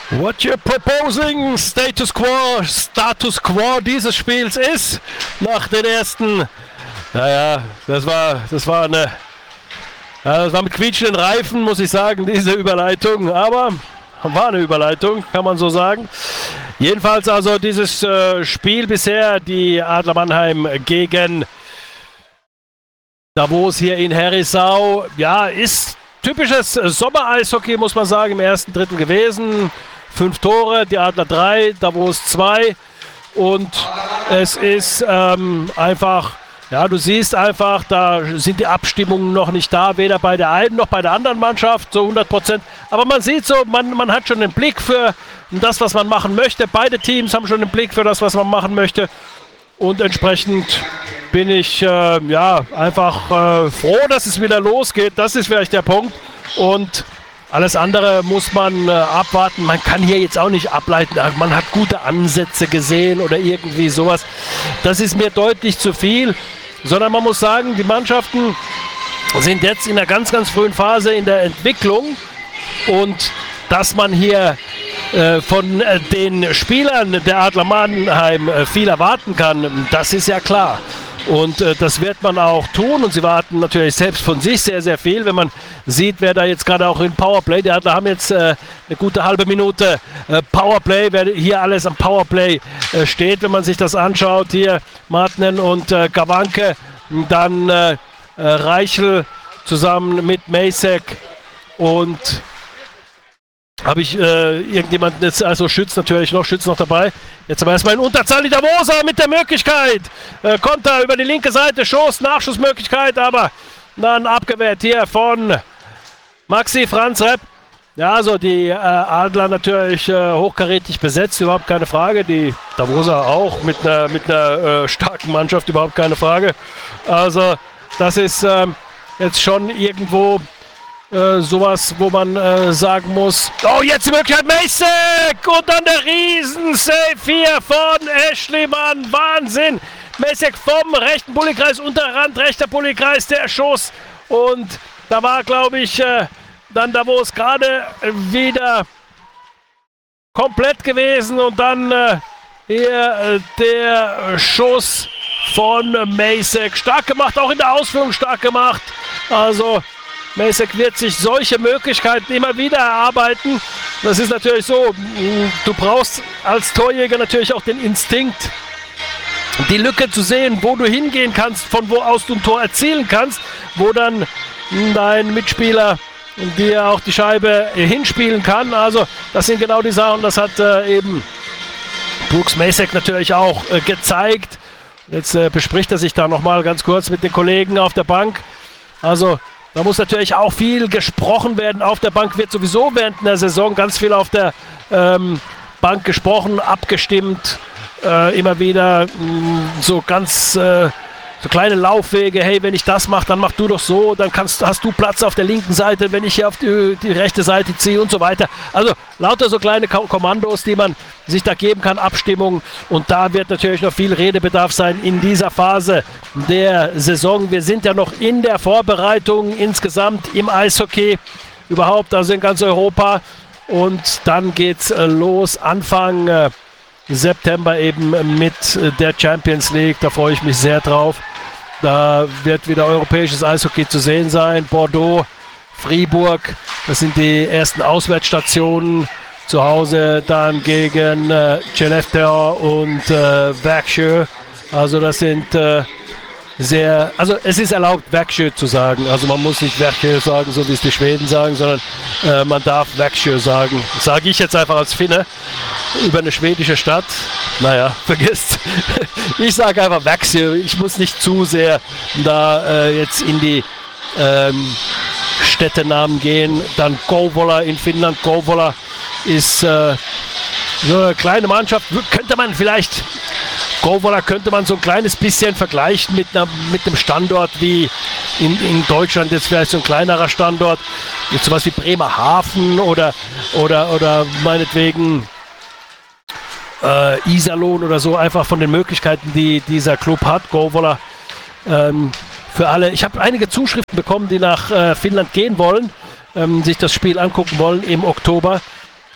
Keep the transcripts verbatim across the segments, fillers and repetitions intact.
What you're proposing, Status Quo, Status Quo dieses Spiels ist, nach den ersten, naja, das war, das war eine, ja, das war mit quietschenden Reifen, muss ich sagen, diese Überleitung, aber war eine Überleitung, kann man so sagen. Jedenfalls also dieses äh, Spiel bisher, die Adler Mannheim gegen Davos hier in Herisau, ja, ist typisches Sommer-Eishockey, muss man sagen, im ersten Drittel gewesen. Fünf Tore, die Adler drei, Davos zwei. Und es ist ähm, einfach, ja, du siehst einfach, da sind die Abstimmungen noch nicht da, weder bei der einen noch bei der anderen Mannschaft, so hundert Prozent. Aber man sieht so, man, man hat schon den Blick für das, was man machen möchte. Beide Teams haben schon den Blick für das, was man machen möchte. Und entsprechend bin ich äh, ja, einfach äh, froh, dass es wieder losgeht. Das ist vielleicht der Punkt. Und alles andere muss man äh, abwarten. Man kann hier jetzt auch nicht ableiten, man hat gute Ansätze gesehen oder irgendwie sowas. Das ist mir deutlich zu viel. Sondern man muss sagen, die Mannschaften sind jetzt in einer ganz, ganz frühen Phase in der Entwicklung. Und dass man hier äh, von äh, den Spielern der Adler Mannheim äh, viel erwarten kann, das ist ja klar. Und äh, das wird man auch tun. Und sie warten natürlich selbst von sich sehr, sehr viel. Wenn man sieht, wer da jetzt gerade auch in Powerplay, die Adler haben jetzt äh, eine gute halbe Minute äh, Powerplay, wer hier alles am Powerplay äh, steht. Wenn man sich das anschaut, hier Martinen und äh, Gawanke, dann äh, äh, Reichel zusammen mit Macek und habe ich äh, irgendjemanden jetzt, also Schütz natürlich noch, Schütz noch dabei. Jetzt aber erstmal in Unterzahl die Davoser mit der Möglichkeit. Äh, Konter über die linke Seite, Schuss, Nachschussmöglichkeit, aber dann abgewehrt hier von Maxi Franz Repp. Ja, also die äh, Adler natürlich äh, hochkarätig besetzt, überhaupt keine Frage. Die Davoser auch mit einer mit einer äh, starken Mannschaft, überhaupt keine Frage. Also das ist äh, jetzt schon irgendwo Äh, sowas, wo man äh, sagen muss, oh, jetzt die Möglichkeit, Macek und dann der Riesen-Save hier von Eschlimann, Wahnsinn, Macek vom rechten Bullykreis, Unterrand, rechter Bullykreis, der Schuss und da war, glaube ich, äh, dann da, wo es gerade wieder komplett gewesen und dann äh, hier äh, der Schuss von Macek, stark gemacht, auch in der Ausführung stark gemacht, also Macek wird sich solche Möglichkeiten immer wieder erarbeiten. Das ist natürlich so, du brauchst als Torjäger natürlich auch den Instinkt, die Lücke zu sehen, wo du hingehen kannst, von wo aus du ein Tor erzielen kannst, wo dann dein Mitspieler dir auch die Scheibe hinspielen kann. Also das sind genau die Sachen, das hat äh, eben Brooks Macek natürlich auch äh, gezeigt. Jetzt äh, bespricht er sich da nochmal ganz kurz mit den Kollegen auf der Bank. Also da muss natürlich auch viel gesprochen werden. Auf der Bank wird sowieso während der Saison ganz viel auf der ähm, Bank gesprochen, abgestimmt. Äh, immer wieder mh, so ganz äh, so kleine Laufwege. Hey, wenn ich das mache, dann mach du doch so. Dann kannst, hast du Platz auf der linken Seite, wenn ich hier auf die, die rechte Seite ziehe und so weiter. Also lauter so kleine Ko- Kommandos, die man sich da geben kann, Abstimmung. Und da wird natürlich noch viel Redebedarf sein in dieser Phase der Saison. Wir sind ja noch in der Vorbereitung insgesamt im Eishockey, überhaupt, also in ganz Europa. Und dann geht's äh, los, Anfang äh, September eben mit äh, der Champions League. Da freue ich mich sehr drauf. Da wird wieder europäisches Eishockey zu sehen sein. Bordeaux, Fribourg, das sind die ersten Auswärtsstationen. Zu Hause dann gegen äh, Skellefteå und äh, Växjö. Also das sind äh, sehr, also es ist erlaubt, Växjö zu sagen. Also man muss nicht Växjö sagen, so wie es die Schweden sagen, sondern äh, man darf Växjö sagen. Das sage ich jetzt einfach als Finne über eine schwedische Stadt. Naja, vergisst. Ich sage einfach Växjö. Ich muss nicht zu sehr da äh, jetzt in die ähm, Städtenamen gehen. Dann Kouvola in Finnland. Kouvola ist äh, so eine kleine Mannschaft. Könnte man vielleicht, Kouvola könnte man so ein kleines bisschen vergleichen mit, einer, mit einem Standort wie in, in Deutschland, jetzt vielleicht so ein kleinerer Standort. Jetzt sowas wie Bremerhaven oder, oder, oder meinetwegen äh, Iserlohn oder so, einfach von den Möglichkeiten, die dieser Club hat. Kouvola ähm, für alle. Ich habe einige Zuschriften bekommen, die nach äh, Finnland gehen wollen, ähm, sich das Spiel angucken wollen im Oktober.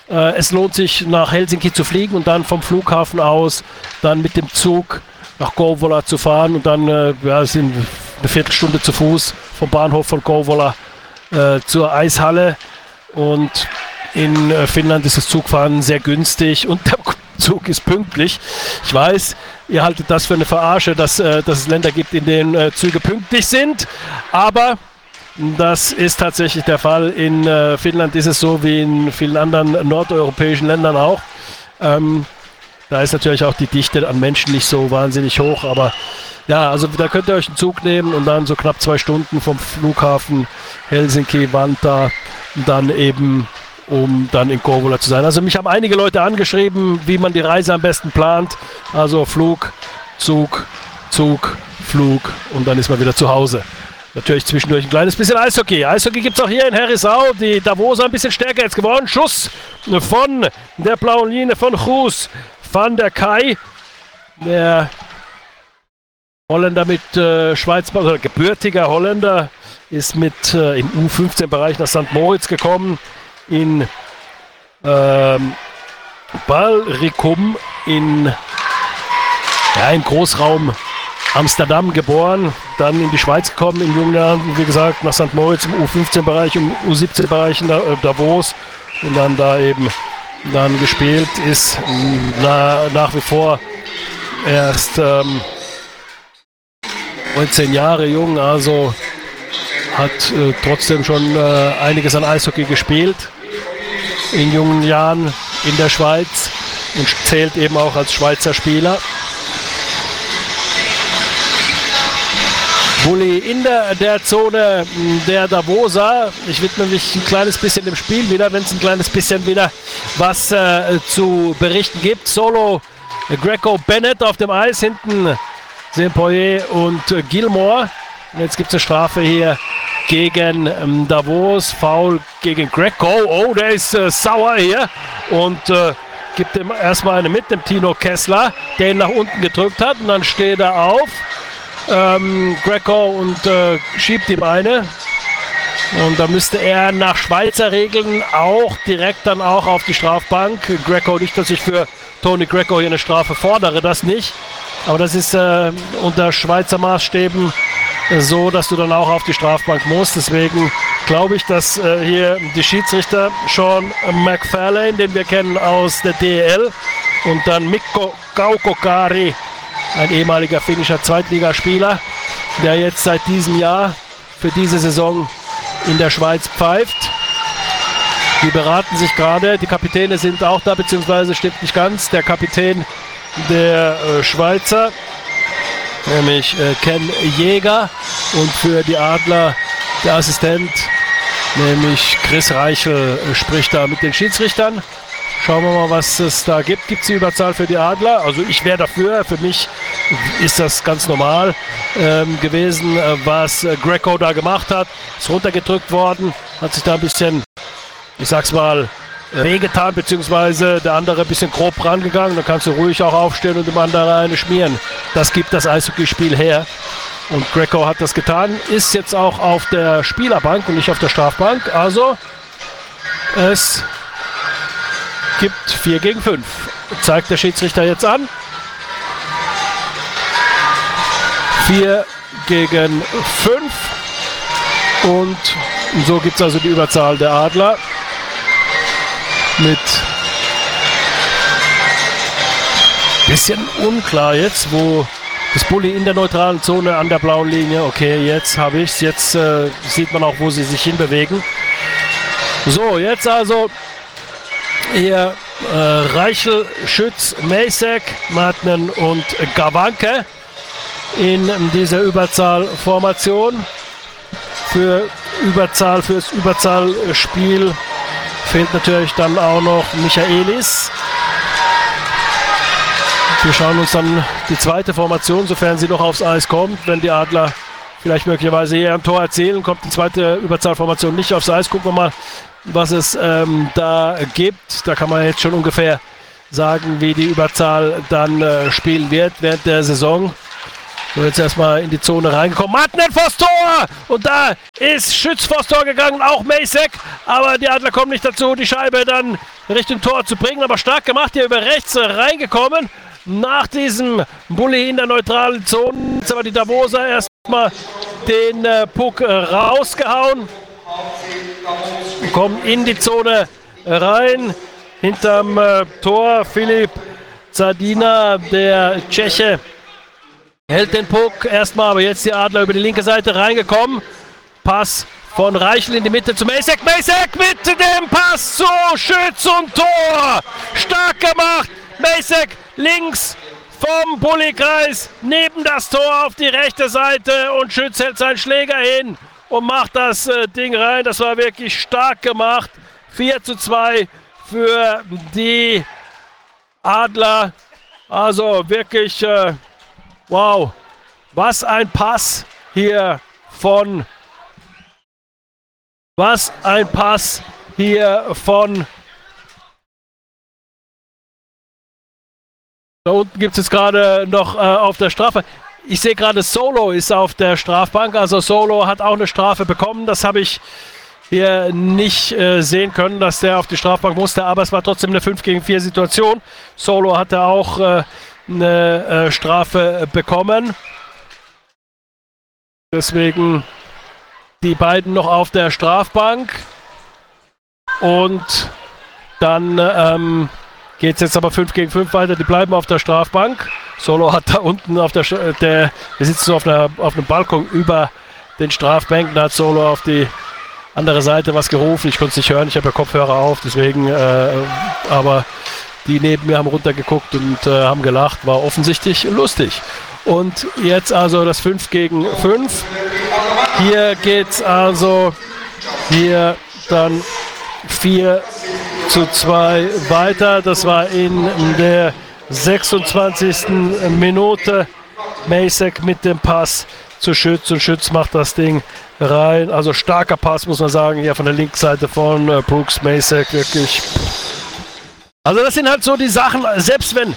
Äh, es lohnt sich, nach Helsinki zu fliegen und dann vom Flughafen aus dann mit dem Zug nach Kouvola zu fahren und dann äh, ja, sind eine Viertelstunde zu Fuß vom Bahnhof von Kouvola äh, zur Eishalle. Und in äh, Finnland ist das Zugfahren sehr günstig und der Zug ist pünktlich. Ich weiß, ihr haltet das für eine Verarsche, dass, äh, dass es Länder gibt, in denen äh, Züge pünktlich sind, aber das ist tatsächlich der Fall. In äh, Finnland ist es so wie in vielen anderen nordeuropäischen Ländern auch. Ähm, da ist natürlich auch die Dichte an Menschen nicht so wahnsinnig hoch, aber ja, also da könnt ihr euch einen Zug nehmen und dann so knapp zwei Stunden vom Flughafen Helsinki, Vantaa, dann eben, um dann in Kouvola zu sein. Also mich haben einige Leute angeschrieben, wie man die Reise am besten plant. Also Flug, Zug, Zug, Flug und dann ist man wieder zu Hause. Natürlich zwischendurch ein kleines bisschen Eishockey. Eishockey gibt es auch hier in Herisau. Die Davoser ein bisschen stärker jetzt geworden. Schuss von der blauen Linie von Guus van der Kai. Der Holländer mit äh, Schweiz, oder gebürtiger Holländer, ist mit äh, im U fünfzehn Bereich nach Sankt Moritz gekommen. In ähm, Balrikum in, ja, im Großraum Amsterdam geboren, dann in die Schweiz gekommen in jungen Jahren, wie gesagt, nach Sankt Moritz im U fünfzehn Bereich, im U siebzehn Bereich in Davos und dann da eben dann gespielt, ist na, nach wie vor erst ähm, neunzehn Jahre jung, also hat äh, trotzdem schon äh, einiges an Eishockey gespielt in jungen Jahren in der Schweiz und zählt eben auch als Schweizer Spieler. Bulli in der, der Zone der Davoser. Ich widme mich ein kleines bisschen dem Spiel wieder, wenn es ein kleines bisschen wieder was äh, zu berichten gibt. Solo Greco Bennett auf dem Eis, hinten Saint-Poirier und äh, Gilmore. Und jetzt gibt es eine Strafe hier gegen ähm, Davos, Foul gegen Greco. Oh, der ist äh, sauer hier und äh, gibt ihm erstmal eine mit dem Tino Kessler, der ihn nach unten gedrückt hat und dann steht er auf. Ähm, Greco und äh, schiebt ihm eine und da müsste er nach Schweizer Regeln auch direkt dann auch auf die Strafbank. Greco, nicht, dass ich für Tony Greco hier eine Strafe fordere, das nicht, aber das ist äh, unter Schweizer Maßstäben äh, so, dass du dann auch auf die Strafbank musst. Deswegen glaube ich, dass äh, hier die Schiedsrichter Sean McFarlane, den wir kennen aus der D E L, und dann Mikko Kaukokari, ein ehemaliger finnischer Zweitligaspieler, der jetzt seit diesem Jahr für diese Saison in der Schweiz pfeift. Die beraten sich gerade, die Kapitäne sind auch da, beziehungsweise stimmt nicht ganz, der Kapitän der äh, Schweizer, nämlich äh, Ken Jäger, und für die Adler der Assistent, nämlich Chris Reichel, äh, spricht da mit den Schiedsrichtern. Schauen wir mal, was es da gibt. Gibt es die Überzahl für die Adler? Also ich wäre dafür. Für mich ist das ganz normal ähm, gewesen, äh, was äh, Greco da gemacht hat. Ist runtergedrückt worden, hat sich da ein bisschen, ich sag's mal, wehgetan, beziehungsweise der andere ein bisschen grob rangegangen. Dann kannst du ruhig auch aufstehen und dem anderen eine schmieren. Das gibt das Eishockeyspiel her. Und Greco hat das getan. Ist jetzt auch auf der Spielerbank und nicht auf der Strafbank. Also es gibt vier gegen fünf. Zeigt der Schiedsrichter jetzt an. vier gegen fünf. Und so gibt es also die Überzahl der Adler. Mit bisschen unklar jetzt, wo das Bulli in der neutralen Zone an der blauen Linie. Okay, jetzt habe ich es. Jetzt äh, sieht man auch, wo sie sich hinbewegen. So, jetzt also hier äh, Reichel, Schütz, Macek, Martinen und Gawanke in dieser Überzahlformation. Für Überzahl, fürs Überzahlspiel fehlt natürlich dann auch noch Michaelis. Wir schauen uns dann die zweite Formation, sofern sie noch aufs Eis kommt. Wenn die Adler vielleicht möglicherweise hier ein Tor erzielen, kommt die zweite Überzahlformation nicht aufs Eis. Gucken wir mal, was es ähm, da gibt. Da kann man jetzt schon ungefähr sagen, wie die Überzahl dann äh, spielen wird während der Saison. So, jetzt erstmal in die Zone reingekommen. Martin vors Tor! Und da ist Schütz vors Tor gegangen, auch Macek. Aber die Adler kommen nicht dazu, die Scheibe dann Richtung Tor zu bringen. Aber stark gemacht, hier über rechts reingekommen. Nach diesem Bulli in der neutralen Zone. Jetzt aber die Davoser erstmal den äh, Puck äh, rausgehauen. Kommen in die Zone rein. Hinterm äh, Tor Filip Zadina, der Tscheche, hält den Puck erstmal, aber jetzt die Adler über die linke Seite reingekommen. Pass von Reichel in die Mitte zu Macek. Macek mit dem Pass zu Schütz und Tor. Stark gemacht. Macek links vom Bulli-Kreis neben das Tor auf die rechte Seite und Schütz hält seinen Schläger hin und macht das äh, Ding rein. Das war wirklich stark gemacht. vier zu zwei für die Adler. Also wirklich, äh, wow, was ein Pass hier von, was ein Pass hier von, da unten gibt es jetzt gerade noch äh, auf der Strafe. Ich sehe gerade, Solo ist auf der Strafbank, also Solo hat auch eine Strafe bekommen. Das habe ich hier nicht äh, sehen können, dass der auf die Strafbank musste, aber es war trotzdem eine fünf gegen vier Situation. Solo hatte auch äh, eine äh, Strafe bekommen. Deswegen die beiden noch auf der Strafbank. Und dann ähm, geht es jetzt aber fünf gegen fünf weiter. Die bleiben auf der Strafbank. Solo hat da unten auf der, der, der sitzt so auf, einer, auf einem Balkon über den Strafbänken. Da hat Solo auf die andere Seite was gerufen. Ich konnte es nicht hören. Ich habe ja Kopfhörer auf. Deswegen, äh, aber die neben mir haben runtergeguckt und äh, haben gelacht. War offensichtlich lustig. Und jetzt also das fünf gegen fünf. Hier geht's also hier dann vier zu zwei weiter. Das war in der sechsundzwanzigsten Minute. Macek mit dem Pass zu Schütz und Schütz macht das Ding rein. Also starker Pass, muss man sagen, hier von der linken Seite von äh, Brooks Macek. Wirklich. Also das sind halt so die Sachen, selbst wenn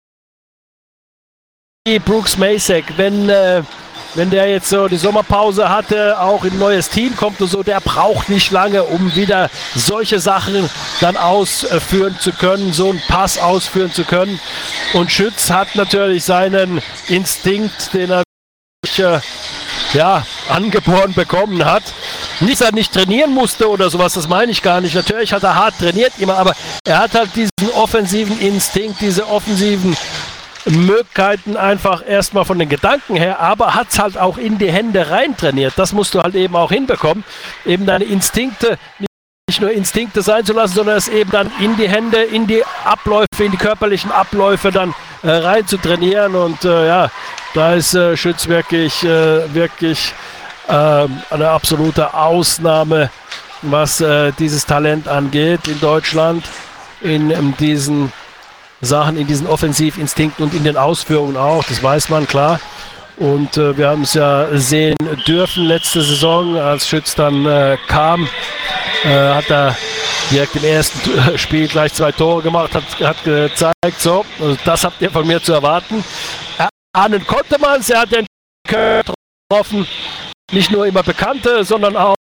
Brooks Macek, wenn, äh, wenn der jetzt so die Sommerpause hatte, auch in ein neues Team kommt und so, der braucht nicht lange, um wieder solche Sachen dann ausführen zu können, so einen Pass ausführen zu können. Und Schütz hat natürlich seinen Instinkt, den er äh, ja, angeboren bekommen hat. Nicht, dass er nicht trainieren musste oder sowas, das meine ich gar nicht. Natürlich hat er hart trainiert immer, aber er hat halt diesen offensiven Instinkt, diese offensiven Möglichkeiten einfach erstmal von den Gedanken her, aber hat es halt auch in die Hände rein trainiert. Das musst du halt eben auch hinbekommen, eben deine Instinkte nicht nur Instinkte sein zu lassen, sondern es eben dann in die Hände, in die Abläufe, in die körperlichen Abläufe dann äh, rein zu trainieren. Und äh, ja, da ist äh, Schütz wirklich, äh, wirklich äh, eine absolute Ausnahme, was äh, dieses Talent angeht in Deutschland, in, in diesen Sachen, in diesen Offensivinstinkten und in den Ausführungen auch, das weiß man, klar. Und äh, wir haben es ja sehen dürfen letzte Saison, als Schütz dann äh, kam, äh, hat er direkt im ersten Spiel gleich zwei Tore gemacht, hat, hat gezeigt, so, also das habt ihr von mir zu erwarten. Ahnen konnte man es, er hat den Köln getroffen, nicht nur immer Bekannte, sondern auch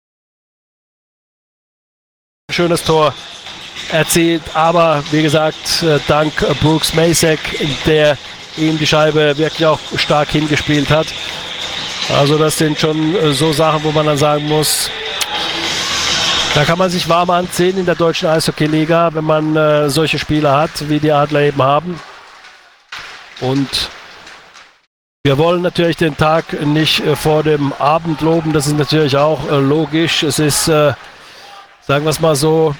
ein schönes Tor erzielt, aber wie gesagt, dank Brooks Macek, der ihm die Scheibe wirklich auch stark hingespielt hat. Also das sind schon so Sachen, wo man dann sagen muss, da kann man sich warm anziehen in der deutschen Eishockey-Liga, wenn man äh, solche Spieler hat, wie die Adler eben haben. Und wir wollen natürlich den Tag nicht äh, vor dem Abend loben, das ist natürlich auch äh, logisch. Es ist, äh, sagen wir es mal so,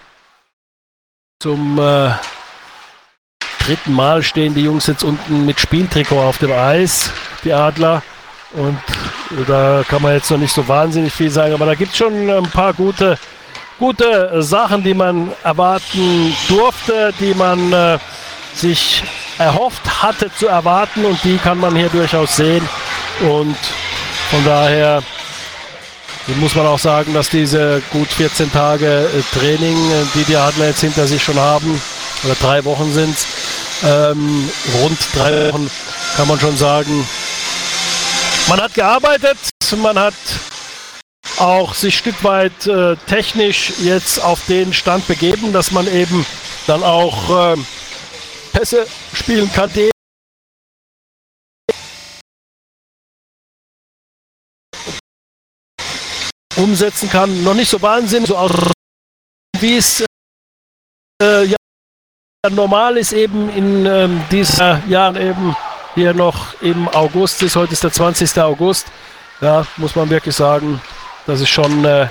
zum äh, dritten Mal stehen die Jungs jetzt unten mit Spieltrikot auf dem Eis, die Adler. Und da kann man jetzt noch nicht so wahnsinnig viel sagen, aber da gibt es schon ein paar gute, gute Sachen, die man erwarten durfte, die man äh, sich erhofft hatte zu erwarten, und die kann man hier durchaus sehen. Und von daher muss man auch sagen, dass diese gut vierzehn Tage Training, die die Adler jetzt hinter sich schon haben, oder drei Wochen sind es, ähm, rund drei Wochen, kann man schon sagen, man hat gearbeitet, man hat auch sich ein Stück weit äh, technisch jetzt auf den Stand begeben, dass man eben dann auch äh, Pässe spielen kann, die umsetzen kann. Noch nicht so wahnsinnig, so aus, wie es äh, ja, normal ist eben in ähm, diesen Jahren eben hier noch im August ist. Heute ist der zwanzigste August. Ja, muss man wirklich sagen, das ist schon, äh,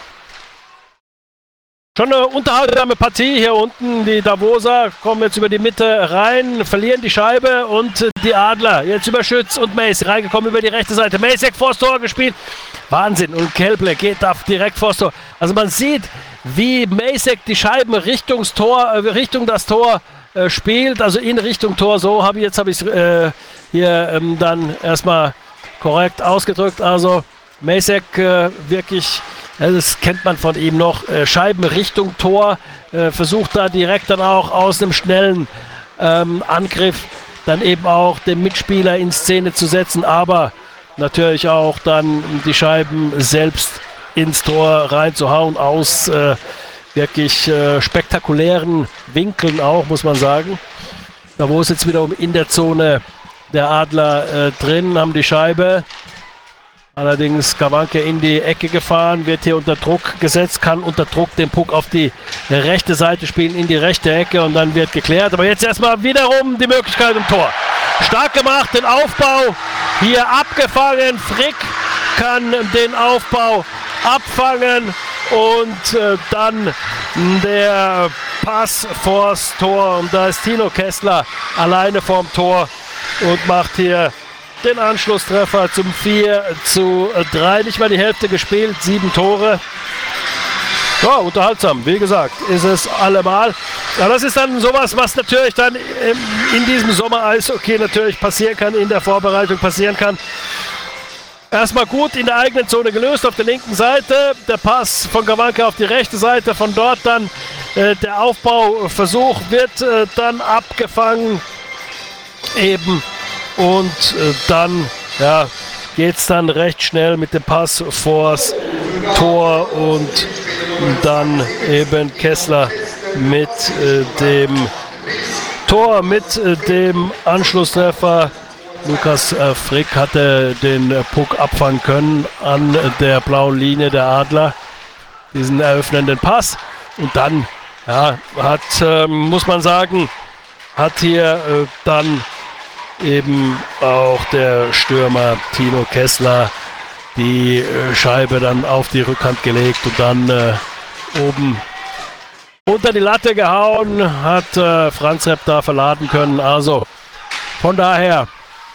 schon eine unterhaltsame Partie hier unten. Die Davoser kommen jetzt über die Mitte rein, verlieren die Scheibe und die Adler jetzt über Schütz und Mace reingekommen über die rechte Seite. Macek vors Tor gespielt. Wahnsinn. Und Kelble geht da direkt vors Tor. Also man sieht, wie Macek die Scheiben Richtung Tor, äh, Richtung das Tor äh, spielt. Also in Richtung Tor. So habe ich jetzt habe ich es äh, hier ähm, dann erstmal korrekt ausgedrückt. Also Macek äh, wirklich, äh, das kennt man von ihm noch, äh, Scheiben Richtung Tor. Äh, versucht da direkt dann auch aus einem schnellen ähm, Angriff dann eben auch den Mitspieler in Szene zu setzen. Aber natürlich auch dann die Scheiben selbst ins Tor reinzuhauen aus äh, wirklich äh, spektakulären Winkeln auch, muss man sagen. Da wo es jetzt wiederum in der Zone der Adler äh, drin, haben die Scheibe. Allerdings Kawanke in die Ecke gefahren, wird hier unter Druck gesetzt, kann unter Druck den Puck auf die rechte Seite spielen, in die rechte Ecke und dann wird geklärt. Aber jetzt erstmal wiederum die Möglichkeit im Tor. Stark gemacht, den Aufbau hier abgefangen. Frick kann den Aufbau abfangen und äh, dann der Pass vors Tor. Und da ist Tino Kessler alleine vorm Tor und macht hier den Anschlusstreffer zum vier zu drei. Nicht mal die Hälfte gespielt, sieben Tore. Ja, unterhaltsam, wie gesagt, ist es allemal. Ja, das ist dann sowas, was natürlich dann in diesem Sommer-Eishockey natürlich passieren kann, in der Vorbereitung passieren kann. Erstmal gut in der eigenen Zone gelöst auf der linken Seite. Der Pass von Kawanke auf die rechte Seite. Von dort dann äh, der Aufbauversuch wird äh, dann abgefangen. Eben. Und äh, dann ja, geht es dann recht schnell mit dem Pass vors Tor und dann eben Kessler mit äh, dem Tor, mit äh, dem Anschlusstreffer. Lukas äh, Frick hatte den äh, Puck abfangen können an der blauen Linie der Adler, diesen eröffnenden Pass. Und dann ja, hat, äh, muss man sagen, hat hier äh, dann eben auch der Stürmer Tino Kessler die äh, Scheibe dann auf die Rückhand gelegt und dann äh, oben unter die Latte gehauen, hat äh, Franz Repp da verladen können. Also von daher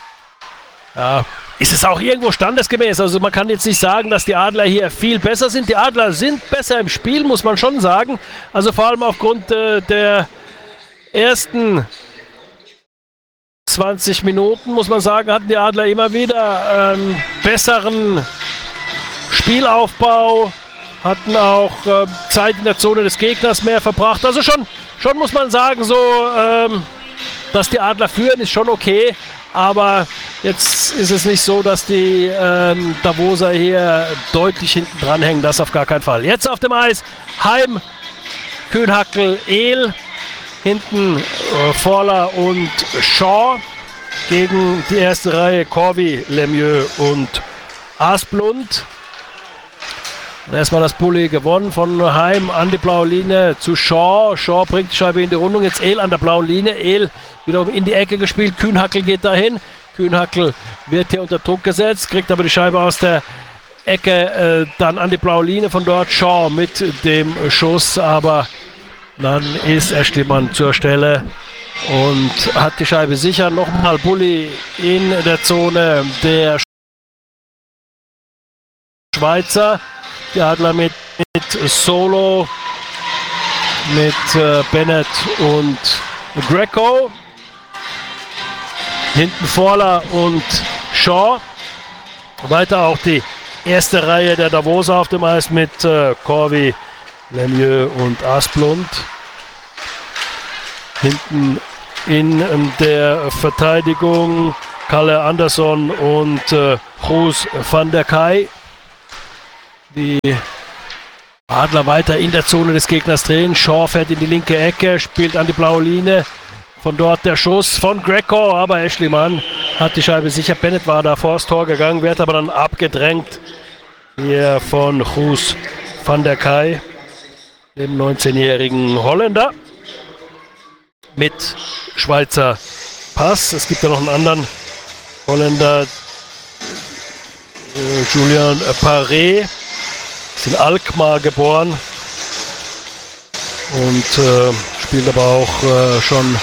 ja, ist es auch irgendwo standesgemäß. Also man kann jetzt nicht sagen, dass die Adler hier viel besser sind. Die Adler sind besser im Spiel, muss man schon sagen. Also vor allem aufgrund äh, der ersten zwanzig Minuten, muss man sagen, hatten die Adler immer wieder einen besseren Spielaufbau, hatten auch äh, Zeit in der Zone des Gegners mehr verbracht. Also schon, schon muss man sagen, so, ähm, dass die Adler führen, ist schon okay. Aber jetzt ist es nicht so, dass die ähm, Davoser hier deutlich hinten dran hängen. Das auf gar keinen Fall. Jetzt auf dem Eis Heim, Kühnhackl, Ehl. Hinten äh, Forler und Shaw gegen die erste Reihe Corvi, Lemieux und Asplund. Und erstmal das Bulli gewonnen von Heim an die blaue Linie zu Shaw. Shaw bringt die Scheibe in die Rundung. Jetzt Ehl an der blauen Linie. Ehl wiederum in die Ecke gespielt. Kühnhackl geht dahin. Kühnhackl wird hier unter Druck gesetzt, kriegt aber die Scheibe aus der Ecke äh, dann an die blaue Linie. Von dort Shaw mit dem Schuss, aber dann ist Eschlimann zur Stelle und hat die Scheibe sicher. Nochmal Bulli in der Zone der Schweizer. Die Adler mit, mit Solo, mit äh, Bennett und Greco. Hinten Forler und Shaw. Weiter auch die erste Reihe der Davoser auf dem Eis mit äh, Corvi, Lemieux und Asplund. Hinten in der Verteidigung Kalle Andersson und äh, Guus van der Kay. Die Adler weiter in der Zone des Gegners drehen. Shaw fährt in die linke Ecke, spielt an die blaue Linie. Von dort der Schuss von Greco, aber Ashley Mann hat die Scheibe sicher. Bennett war da vor das Tor gegangen, wird aber dann abgedrängt. Hier von Guus van der Kay, dem neunzehnjährigen Holländer mit Schweizer Pass. Es gibt ja noch einen anderen Holländer, äh, Julien Paré, ist in Alkmaar geboren und äh, spielt aber auch äh, schon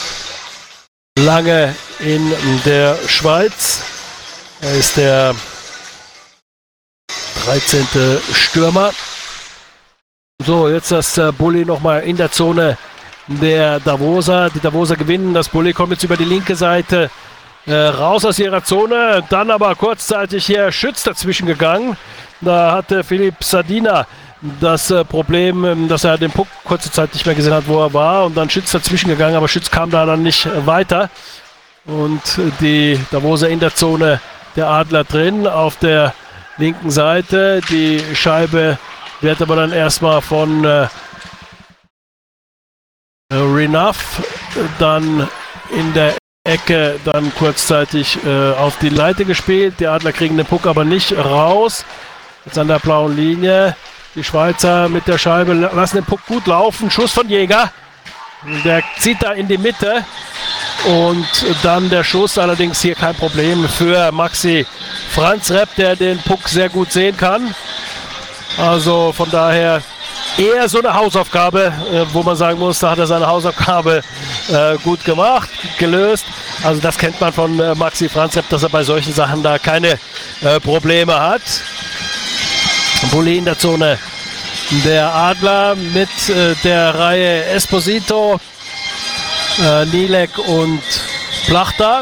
lange in der Schweiz. Er ist der dreizehnte Stürmer. So, jetzt das äh, Bulli nochmal in der Zone der Davoser. Die Davoser gewinnen. Das Bulli kommt jetzt über die linke Seite äh, raus aus ihrer Zone. Dann aber kurzzeitig hier Schütz dazwischen gegangen. Da hatte Philipp Sadina das äh, Problem, ähm, dass er den Puck kurze Zeit nicht mehr gesehen hat, wo er war. Und dann Schütz dazwischen gegangen, aber Schütz kam da dann nicht äh, weiter. Und äh, die Davoser in der Zone der Adler drin auf der linken Seite. Die Scheibe wird aber dann erstmal von äh, Renouf dann in der Ecke dann kurzzeitig äh, auf die Leite gespielt. Die Adler kriegen den Puck aber nicht raus. Jetzt an der blauen Linie. Die Schweizer mit der Scheibe lassen den Puck gut laufen. Schuss von Jäger. Der zieht da in die Mitte. Und dann der Schuss, allerdings hier kein Problem für Maxi Franzreb, der den Puck sehr gut sehen kann. Also von daher eher so eine Hausaufgabe, äh, wo man sagen muss, da hat er seine Hausaufgabe äh, gut gemacht, gelöst. Also das kennt man von äh, Maxi Franzreb, dass er bei solchen Sachen da keine äh, Probleme hat. Bulli in der Zone der Adler mit äh, der Reihe Esposito, äh, Nielek und Plachter.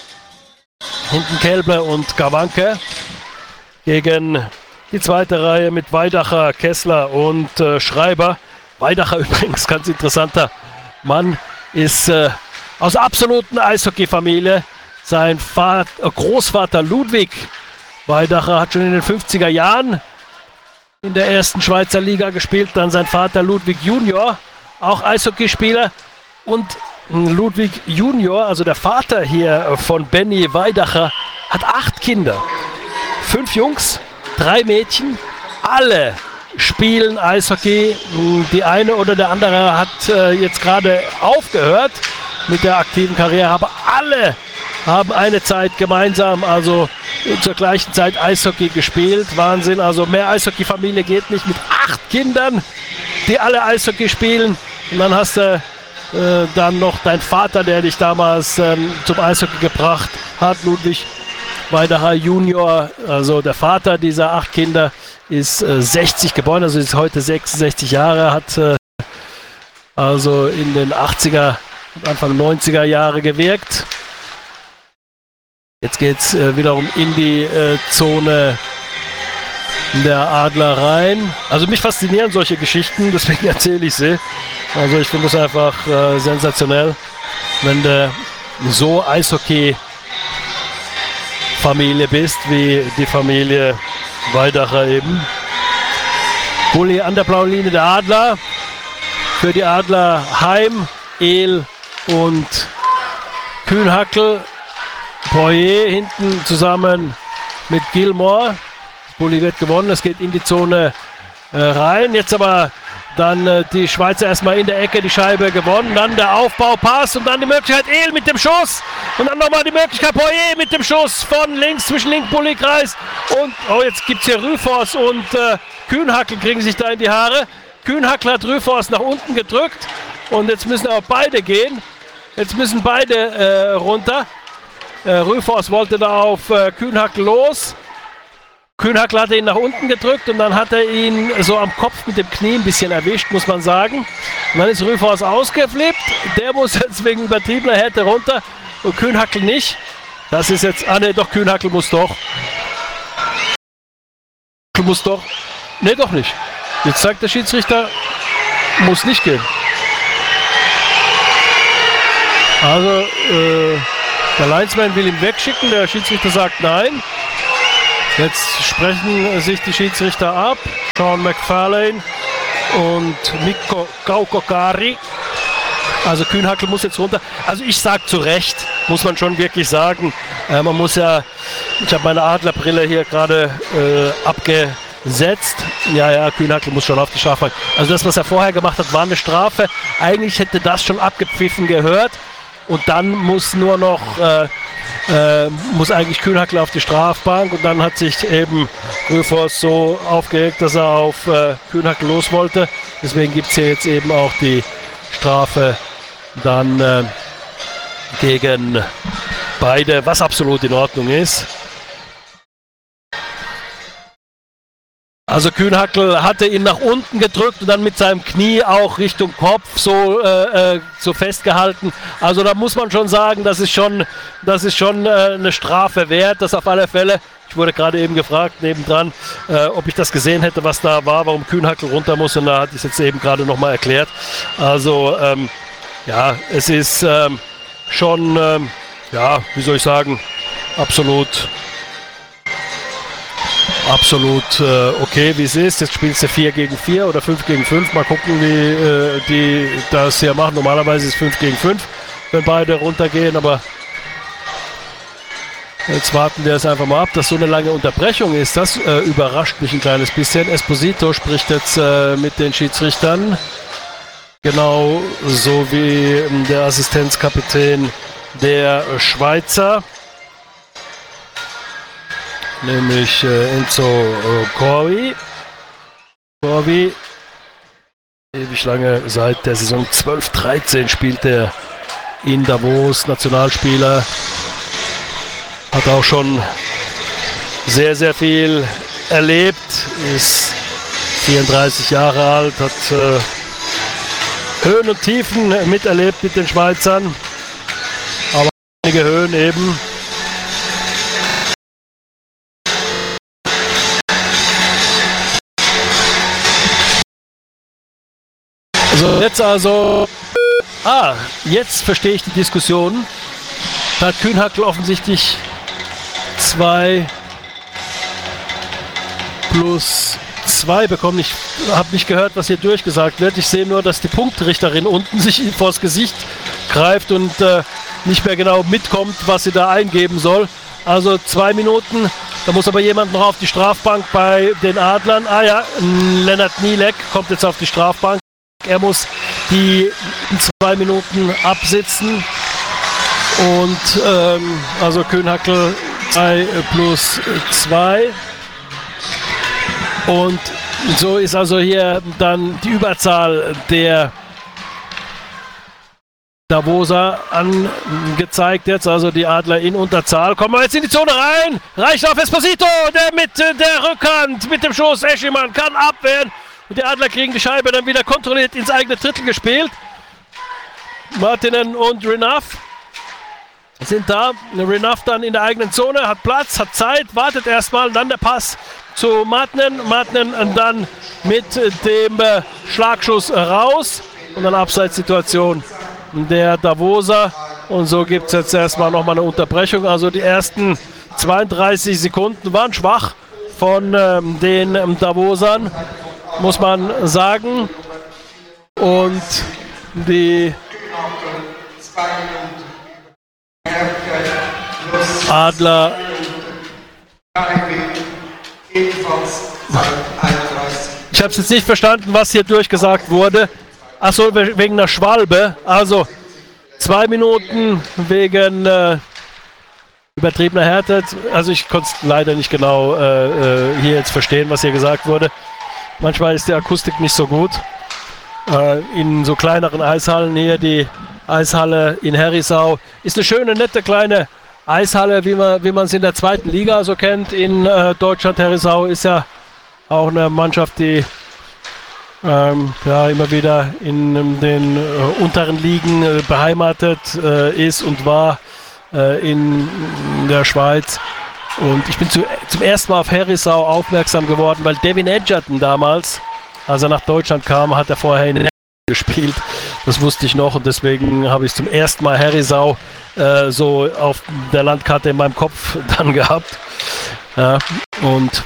Hinten Kelbe und Gawanke gegen die zweite Reihe mit Weidacher, Kessler und äh, Schreiber. Weidacher übrigens, ganz interessanter Mann, ist äh, aus absoluten Eishockey-Familie. Sein Vater, äh, Großvater Ludwig Weidacher hat schon in den fünfziger Jahren in der ersten Schweizer Liga gespielt. Dann sein Vater Ludwig Junior, auch Eishockeyspieler. Und Ludwig Junior, also der Vater hier von Benny Weidacher, hat acht Kinder. Fünf Jungs, drei Mädchen, alle spielen Eishockey. Die eine oder der andere hat äh, jetzt gerade aufgehört mit der aktiven Karriere, aber alle haben eine Zeit gemeinsam, also zur gleichen Zeit Eishockey gespielt. Wahnsinn, also mehr Eishockey-Familie geht nicht mit acht Kindern, die alle Eishockey spielen. Und dann hast du äh, dann noch dein Vater, der dich damals ähm, zum Eishockey gebracht hat, Ludwig Weidacher Junior, also der Vater dieser acht Kinder, ist äh, sechzig geboren, also ist heute sechsundsechzig Jahre, hat äh, also in den achtziger und Anfang neunziger Jahre gewirkt. Jetzt geht es äh, wiederum in die äh, Zone der Adler rein. Also mich faszinieren solche Geschichten, deswegen erzähle ich sie. Also ich finde es einfach äh, sensationell, wenn du so Eishockey Familie bist, wie die Familie Weidacher eben. Bulli an der blauen Linie der Adler. Für die Adler Heim, Ehl und Kühnhackel. Poirier hinten zusammen mit Gilmore. Bulli wird gewonnen, es geht in die Zone äh, rein. Jetzt aber dann äh, die Schweizer erstmal in der Ecke, die Scheibe gewonnen. Dann der Aufbaupass und dann die Möglichkeit Ehl mit dem Schuss. Und dann nochmal die Möglichkeit Poirier mit dem Schuss von links zwischen Link-Bulli-Kreis. Und oh, jetzt gibt es hier Rüfors und äh, Kühnhackel kriegen sich da in die Haare. Kühnhackel hat Rüfors nach unten gedrückt. Und jetzt müssen aber beide gehen. Jetzt müssen beide äh, runter. Äh, Rüfors wollte da auf äh, Kühnhackel los. Kühnhackel hat ihn nach unten gedrückt und dann hat er ihn so am Kopf mit dem Knie ein bisschen erwischt, muss man sagen. Und dann ist Rüfors ausgeflippt. Der muss jetzt wegen übertriebener Härte runter und Kühnhackel nicht. Das ist jetzt, ah ne, doch, Kühnhackel muss doch. Kühnhackel muss doch. Ne, doch nicht. Jetzt sagt der Schiedsrichter, muss nicht gehen. Also, äh, Der Linesman will ihn wegschicken, der Schiedsrichter sagt nein. Jetzt sprechen sich die Schiedsrichter ab. Sean McFarlane und Mikko Kaukokari. Also Kühnhackl muss jetzt runter. Also ich sage zu Recht, muss man schon wirklich sagen. Äh, man muss ja, ich habe meine Adlerbrille hier gerade äh, abgesetzt. Ja, ja, Kühnhackl muss schon auf die Strafe. Also das, was er vorher gemacht hat, war eine Strafe. Eigentlich hätte das schon abgepfiffen gehört. Und dann muss nur noch, äh, äh, muss eigentlich Kühnhackl auf die Strafbank. Und dann hat sich eben Gröfors so aufgeregt, dass er auf äh, Kühnhackl los wollte. Deswegen gibt es hier jetzt eben auch die Strafe dann äh, gegen beide, was absolut in Ordnung ist. Also Kühnhackl hatte ihn nach unten gedrückt und dann mit seinem Knie auch Richtung Kopf so, äh, so festgehalten. Also da muss man schon sagen, das ist schon, das ist schon äh, eine Strafe wert, das auf alle Fälle. Ich wurde gerade eben gefragt, nebendran, äh, ob ich das gesehen hätte, was da war, warum Kühnhackl runter muss. Und da hatte ich es jetzt eben gerade nochmal erklärt. Also, ähm, ja, es ist ähm, schon, ähm, ja, wie soll ich sagen, absolut, absolut äh, okay, wie es ist. Jetzt spielst du vier gegen vier oder fünf gegen fünf. Mal gucken, wie äh, die das hier machen. Normalerweise ist es fünf gegen fünf, wenn beide runtergehen, aber jetzt warten wir es einfach mal ab, dass so eine lange Unterbrechung ist. Das äh, überrascht mich ein kleines bisschen. Esposito spricht jetzt äh, mit den Schiedsrichtern. Genau so wie äh, der Assistenzkapitän der Schweizer. Nämlich äh, Enzo äh, Corvi. Corvi. Ewig lange, seit der Saison zwölf dreizehn spielt er in Davos, Nationalspieler. Hat auch schon sehr, sehr viel erlebt, ist vierunddreißig Jahre alt, hat äh, Höhen und Tiefen miterlebt mit den Schweizern, aber einige Höhen eben. So, jetzt also, ah, jetzt verstehe ich die Diskussion. Da hat Kühnhackl offensichtlich zwei plus zwei bekommen. Ich habe nicht gehört, was hier durchgesagt wird. Ich sehe nur, dass die Punktrichterin unten sich vors Gesicht greift und äh, nicht mehr genau mitkommt, was sie da eingeben soll. Also zwei Minuten. Da muss aber jemand noch auf die Strafbank bei den Adlern. Ah ja, Lennart Nielek kommt jetzt auf die Strafbank. Er muss die zwei Minuten absitzen. Und ähm, also Kühnhackl zwei plus zwei. Und so ist also hier dann die Überzahl der Davoser angezeigt jetzt. Also die Adler in Unterzahl. Kommen wir jetzt in die Zone rein. Reicht auf Esposito, der mit der Rückhand, mit dem Schuss. Eschimann kann abwehren. Und die Adler kriegen die Scheibe dann wieder kontrolliert ins eigene Drittel gespielt. Martinen und Renaf sind da. Renaf dann in der eigenen Zone, hat Platz, hat Zeit, wartet erstmal, dann der Pass zu Martinen. Martinen dann mit dem äh, Schlagschuss raus und dann Abseitssituation der Davoser. Und so gibt es jetzt erstmal nochmal eine Unterbrechung. Also die ersten zweiunddreißig Sekunden waren schwach von ähm, den ähm, Davosern, muss man sagen. Und die Adler ich habe es jetzt nicht verstanden, was hier durchgesagt wurde. Achso, wegen einer Schwalbe. Also zwei Minuten wegen äh, übertriebener Härte. Also ich konnte es leider nicht genau äh, hier jetzt verstehen, was hier gesagt wurde. Manchmal ist die Akustik nicht so gut. Äh, in so kleineren Eishallen hier, die Eishalle in Herisau, ist eine schöne, nette kleine Eishalle, wie man wie man es in der zweiten Liga so kennt in äh, Deutschland. Herisau ist ja auch eine Mannschaft, die ähm, ja, immer wieder in ähm, den äh, unteren Ligen äh, beheimatet äh, ist und war äh, in, in der Schweiz. Und ich bin zu, zum ersten Mal auf Herisau aufmerksam geworden, weil Devin Edgerton damals, als er nach Deutschland kam, hat er vorher in Herisau gespielt. Das wusste ich noch und deswegen habe ich zum ersten Mal Herisau äh, so auf der Landkarte in meinem Kopf dann gehabt. Ja, und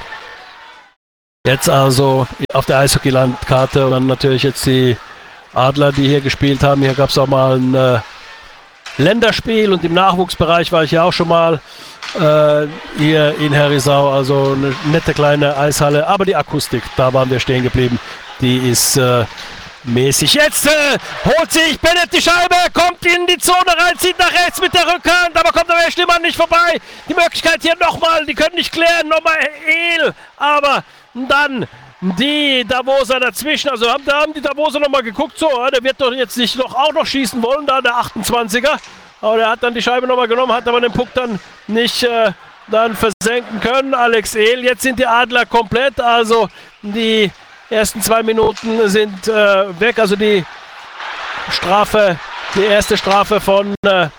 jetzt also auf der Eishockey-Landkarte und dann natürlich jetzt die Adler, die hier gespielt haben. Hier gab es auch mal ein äh, Länderspiel und im Nachwuchsbereich war ich ja auch schon mal äh, hier in Herisau. Also eine nette kleine Eishalle, aber die Akustik, da waren wir stehen geblieben, die ist äh, mäßig. Jetzt äh, holt sich Bennett die Scheibe, kommt in die Zone rein, zieht nach rechts mit der Rückhand, aber kommt aber Eschlimann nicht vorbei. Die Möglichkeit hier nochmal, die können nicht klären, nochmal El, aber dann die Davoser dazwischen, also haben, da haben die Davoser nochmal geguckt, so, der wird doch jetzt nicht noch, auch noch schießen wollen, da der achtundzwanziger, aber der hat dann die Scheibe nochmal genommen, hat aber den Puck dann nicht äh, dann versenken können, Alex El. Jetzt sind die Adler komplett, also die ersten zwei Minuten sind äh, weg, also die Strafe, die erste Strafe von äh,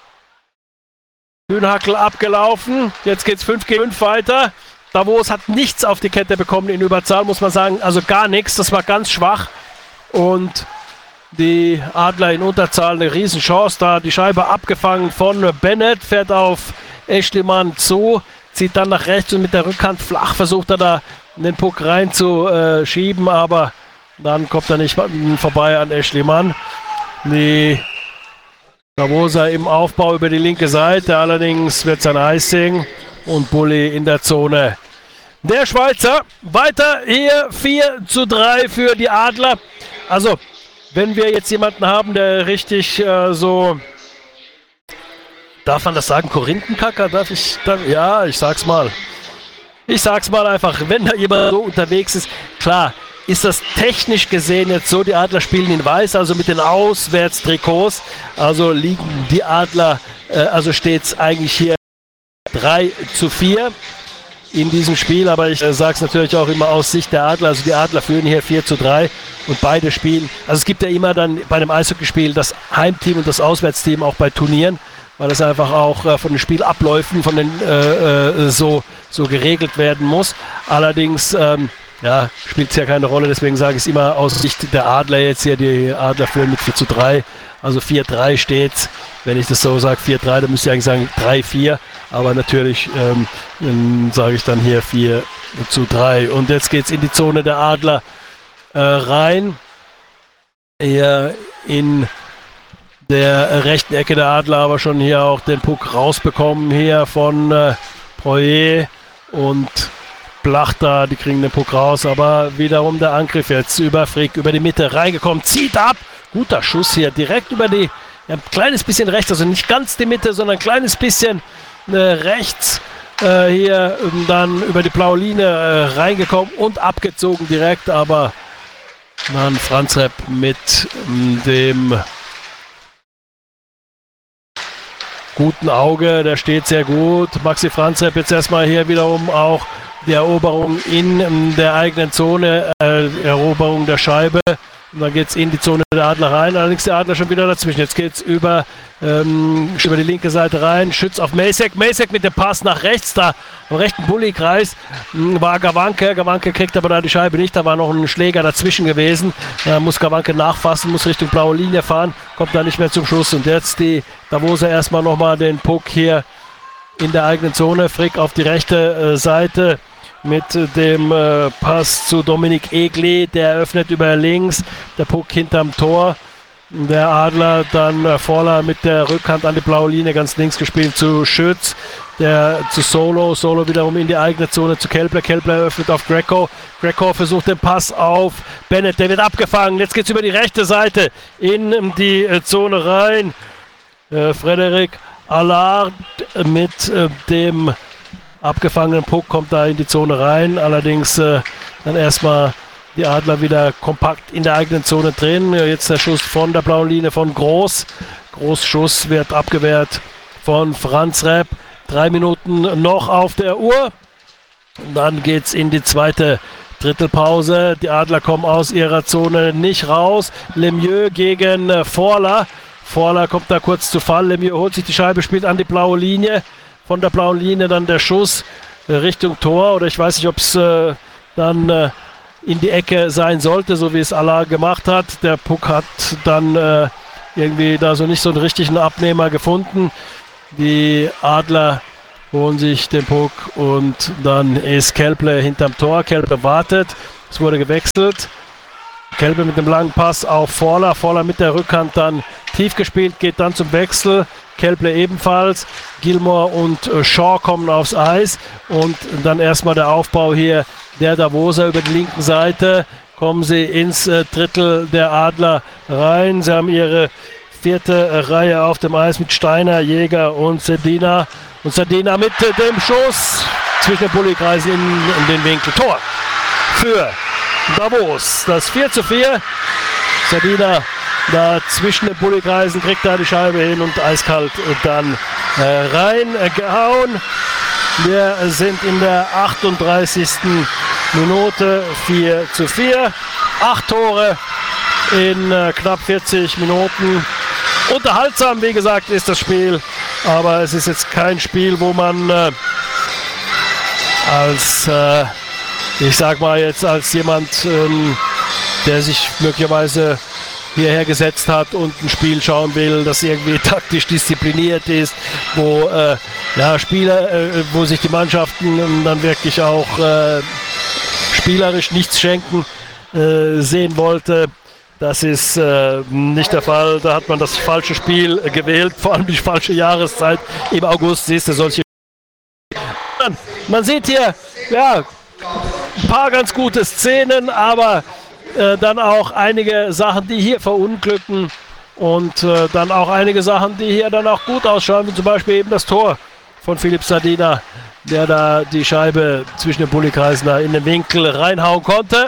Kühnhackl abgelaufen, jetzt geht es fünf gegen fünf weiter. Davos hat nichts auf die Kette bekommen in Überzahl, muss man sagen. Also gar nichts. Das war ganz schwach. Und die Adler in Unterzahl, eine Riesenchance da. Die Scheibe abgefangen von Bennett, fährt auf Eschlimann zu, zieht dann nach rechts und mit der Rückhand flach versucht er da den Puck reinzuschieben, aber dann kommt er nicht vorbei an Eschlimann. Die Davoser im Aufbau über die linke Seite, allerdings wird sein Icing. Und Bulli in der Zone. Der Schweizer weiter hier vier zu drei für die Adler. Also, wenn wir jetzt jemanden haben, der richtig äh, so, darf man das sagen, Korinthenkacker? Darf ich, darf, ja, ich sag's mal. Ich sag's mal einfach, wenn da jemand so unterwegs ist, klar, ist das technisch gesehen jetzt so, die Adler spielen in weiß, also mit den Auswärtstrikots. Also liegen die Adler, äh, also steht's eigentlich hier drei zu vier in diesem Spiel, aber ich äh, sage es natürlich auch immer aus Sicht der Adler, also die Adler führen hier vier zu drei und beide spielen, also es gibt ja immer dann bei einem Eishockeyspiel das Heimteam und das Auswärtsteam auch bei Turnieren, weil das einfach auch äh, von den Spielabläufen von den äh, äh, so, so geregelt werden muss. Allerdings ähm, ja, spielt es ja keine Rolle, deswegen sage ich es immer aus Sicht der Adler jetzt hier, die Adler führen mit vier zu drei, also vier drei steht, wenn ich das so sage, vier drei, dann müsste ich eigentlich sagen drei vier, aber natürlich ähm, sage ich dann hier vier zu drei. Und jetzt geht es in die Zone der Adler äh, rein, hier in der rechten Ecke der Adler, aber schon hier auch den Puck rausbekommen, hier von äh, Proyer und Plachter, die kriegen den Puck raus, aber wiederum der Angriff jetzt über Frick, über die Mitte reingekommen, zieht ab, guter Schuss hier, direkt über die, ja, ein kleines bisschen rechts, also nicht ganz die Mitte, sondern ein kleines bisschen äh, rechts, äh, hier ähm, dann über die blaue Linie äh, reingekommen und abgezogen direkt, aber dann Franz Repp mit ähm, dem guten Auge, der steht sehr gut, Maxi Franz Repp jetzt erstmal hier wiederum auch die Eroberung in der eigenen Zone, äh, Eroberung der Scheibe. Und dann geht es in die Zone der Adler rein. Allerdings der Adler schon wieder dazwischen. Jetzt geht es über, ähm, über die linke Seite rein. Schütz auf Macek. Macek mit dem Pass nach rechts. Da im rechten Bulli-Kreis war Gawanke. Gawanke kriegt aber da die Scheibe nicht. Da war noch ein Schläger dazwischen gewesen. Da muss Gawanke nachfassen, muss Richtung blaue Linie fahren. Kommt da nicht mehr zum Schuss. Und jetzt die Davoser erstmal nochmal den Puck hier in der eigenen Zone. Frick auf die rechte äh, Seite. Mit dem äh, Pass zu Dominik Egli, der öffnet über links, der Puck hinterm Tor. Der Adler dann äh, Vorler mit der Rückhand an die blaue Linie ganz links gespielt zu Schütz, der zu Solo, Solo wiederum in die eigene Zone zu Kelbler, Kelbler öffnet auf Greco, Greco versucht den Pass auf Bennett, der wird abgefangen, jetzt geht es über die rechte Seite in die äh, Zone rein. Äh, Frederik Allard mit äh, dem abgefangenen Puck kommt da in die Zone rein, allerdings äh, dann erstmal die Adler wieder kompakt in der eigenen Zone drin. Jetzt der Schuss von der blauen Linie von Groß. Großschuss wird abgewehrt von Franz Repp. Drei Minuten noch auf der Uhr. Und dann geht es in die zweite Drittelpause. Die Adler kommen aus ihrer Zone nicht raus. Lemieux gegen äh, Vorler. Vorler kommt da kurz zu Fall. Lemieux holt sich die Scheibe, spielt an die blaue Linie. Von der blauen Linie dann der Schuss Richtung Tor, oder ich weiß nicht, ob es äh, dann äh, in die Ecke sein sollte, so wie es Allah gemacht hat. Der Puck hat dann äh, irgendwie da so nicht so einen richtigen Abnehmer gefunden. Die Adler holen sich den Puck und dann ist Kelple hinterm Tor. Kelple wartet, es wurde gewechselt. Kelple mit dem langen Pass auf Forler. Forler mit der Rückhand dann tief gespielt, geht dann zum Wechsel. Kelple ebenfalls. Gilmore und äh, Shaw kommen aufs Eis. Und dann erstmal der Aufbau hier der Davoser über die linken Seite. Kommen sie ins äh, Drittel der Adler rein. Sie haben ihre vierte äh, Reihe auf dem Eis mit Steiner, Jäger und Sedina. Und Sedina mit äh, dem Schuss zwischen den Bullykreisen in, in den Winkel. Tor für Davos. Das vier zu vier. Sedina da zwischen den Bullykreisen kriegt da die Scheibe hin und eiskalt dann äh, reingehauen. Wir sind in der achtunddreißigsten Minute. vier zu vier. Acht Tore in äh, knapp vierzig Minuten. Unterhaltsam, wie gesagt, ist das Spiel. Aber es ist jetzt kein Spiel, wo man äh, als, äh, ich sag mal jetzt, als jemand, ähm, der sich möglicherweise hierher gesetzt hat und ein Spiel schauen will, das irgendwie taktisch diszipliniert ist, wo äh, ja, Spieler, äh, wo sich die Mannschaften dann wirklich auch äh, spielerisch nichts schenken äh, sehen wollte. Das ist äh, nicht der Fall. Da hat man das falsche Spiel äh, gewählt, vor allem die falsche Jahreszeit. Im August siehst du solche. Man sieht hier ja, ein paar ganz gute Szenen, aber Äh, dann auch einige Sachen, die hier verunglücken und äh, dann auch einige Sachen, die hier dann auch gut ausschauen, wie zum Beispiel eben das Tor von Philipp Zadina, der da die Scheibe zwischen den Bullykreisen da in den Winkel reinhauen konnte.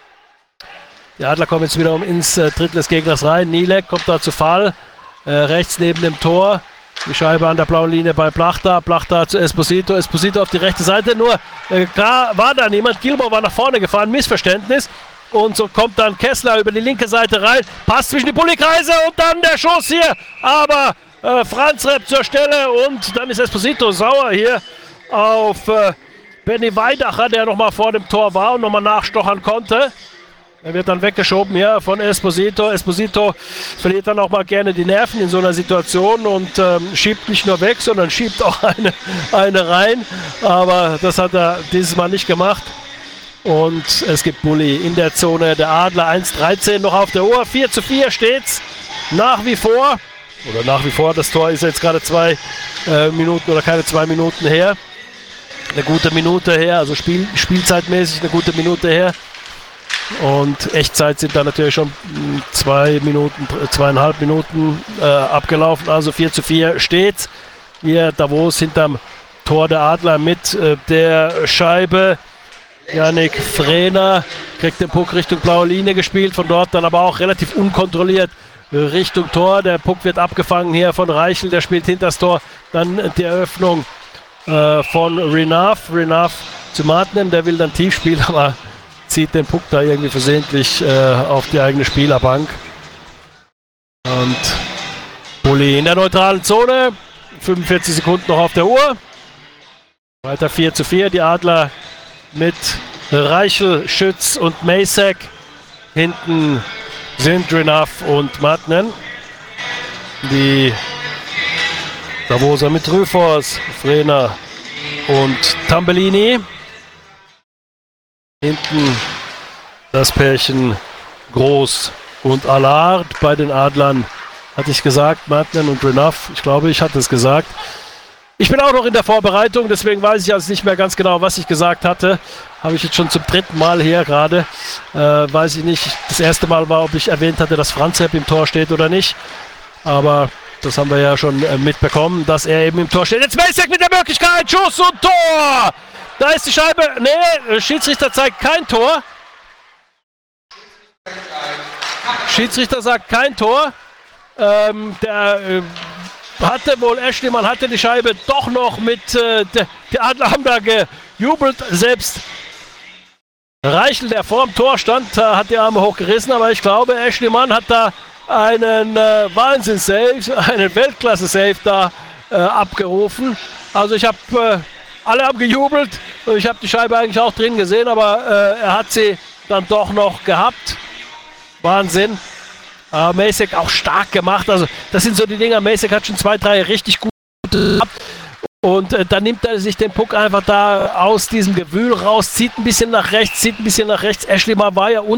Die Adler kommen jetzt wiederum ins äh, Drittel des Gegners rein. Nielek kommt da zu Fall, äh, rechts neben dem Tor. Die Scheibe an der blauen Linie bei Plachta. Plachta zu Esposito. Esposito auf die rechte Seite. Nur äh, klar war da niemand. Gilmore war nach vorne gefahren. Missverständnis. Und so kommt dann Kessler über die linke Seite rein. Pass zwischen die Bullykreise und dann der Schuss hier. Aber äh, Franz Repp zur Stelle und dann ist Esposito sauer hier auf äh, Benny Weidacher, der nochmal vor dem Tor war und nochmal nachstochern konnte. Er wird dann weggeschoben hier von Esposito. Esposito verliert dann auch mal gerne die Nerven in so einer Situation und ähm, schiebt nicht nur weg, sondern schiebt auch eine, eine rein. Aber das hat er dieses Mal nicht gemacht. Und es gibt Bully in der Zone der Adler. eins dreizehn noch auf der Uhr. vier zu vier steht's nach wie vor. Oder nach wie vor, das Tor ist jetzt gerade zwei äh, Minuten oder keine zwei Minuten her. Eine gute Minute her, also Spiel, spielzeitmäßig eine gute Minute her. Und Echtzeit sind da natürlich schon zwei Minuten, zweieinhalb Minuten äh, abgelaufen. Also vier zu vier steht's. Hier Davos hinterm Tor der Adler mit äh, der Scheibe. Yannick Frehner kriegt den Puck Richtung blaue Linie gespielt, von dort dann aber auch relativ unkontrolliert Richtung Tor. Der Puck wird abgefangen hier von Reichel, der spielt hinter das Tor. Dann die Eröffnung äh, von Renaf. Renaf zu Martinen, der will dann tief spielen, aber zieht den Puck da irgendwie versehentlich äh, auf die eigene Spielerbank. Und Bulli in der neutralen Zone. fünfundvierzig Sekunden noch auf der Uhr. Weiter vier zu vier. Die Adler mit Reichel, Schütz und Masek. Hinten sind Renaf und Martinen. Die Davoser mit Rüfors, Frehner und Tambellini. Hinten das Pärchen Groß und Allard. Bei den Adlern hatte ich gesagt, Martinen und Renaf. Ich glaube, ich hatte es gesagt. Ich bin auch noch in der Vorbereitung, deswegen weiß ich also nicht mehr ganz genau, was ich gesagt hatte. Habe ich jetzt schon zum dritten Mal hier gerade. Äh, weiß ich nicht. Das erste Mal war, ob ich erwähnt hatte, dass Franz Repp im Tor steht oder nicht. Aber das haben wir ja schon äh, mitbekommen, dass er eben im Tor steht. Jetzt Masek mit der Möglichkeit. Schuss und Tor! Da ist die Scheibe. Nee, Schiedsrichter zeigt kein Tor. Schiedsrichter sagt kein Tor. Ähm, der... Äh, hatte wohl Ashley, man hatte die Scheibe doch noch mit, äh, de, die Adler haben da gejubelt, selbst Reichel, der vor dem Tor stand, äh, hat die Arme hochgerissen, aber ich glaube, Ashley Mann hat da einen äh, Wahnsinn-Save, einen Weltklasse-Save da äh, abgerufen. Also ich habe, äh, alle haben gejubelt und ich habe die Scheibe eigentlich auch drin gesehen, aber äh, er hat sie dann doch noch gehabt. Wahnsinn. Äh, Macek auch stark gemacht. Also das sind so die Dinger. Macek hat schon zwei, drei richtig gut gehabt. Und äh, dann nimmt er sich den Puck einfach da aus diesem Gewühl raus, zieht ein bisschen nach rechts, zieht ein bisschen nach rechts. Ashley Maguire und